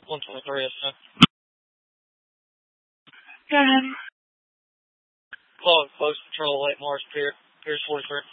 123 is Go ahead. Call Post Patrol, Lake Morris, Pierce 43.